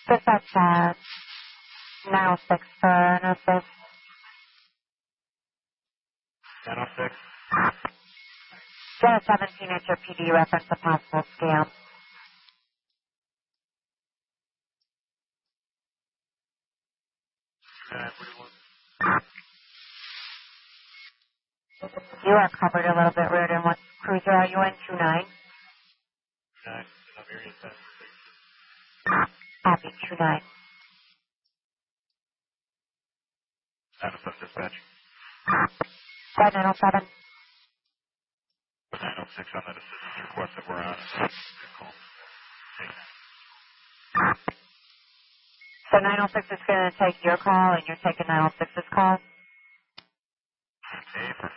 Dispatch 906 for an assist. 906. Get a 17 at your PD reference a possible scam. You are covered a little bit weird in what cruiser are you in? 29? 9, I'm hearing 10. Copy, 29. 907 dispatch. Flight 907. 906 on that assistance request that we're on. Call. So 906 is going to take your call and you're taking 906's call?